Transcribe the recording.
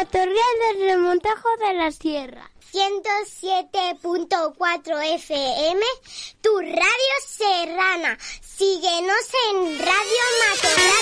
Matorral del Remontajo de la Sierra. 107.4 FM, tu radio serrana. Síguenos en Radio Matorral